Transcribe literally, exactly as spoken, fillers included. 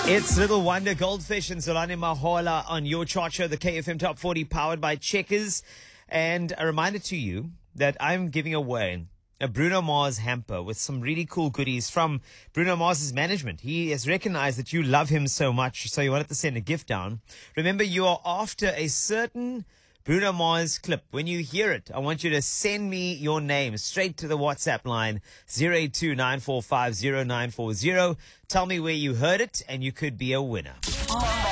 It's Little Wonder, Goldfish and Zolani Mahola on your chart show, the K F M Top forty, powered by Checkers. And a reminder to you that I'm giving away a Bruno Mars hamper with some really cool goodies from Bruno Mars's management. He has recognized that you love him so much, so he wanted to send a gift down. Remember, you are after a certain Bruno Mars clip. When you hear it, I want you to send me your name straight to the WhatsApp line zero eight two nine four five zero nine four zero. Tell me where you heard it, and you could be a winner.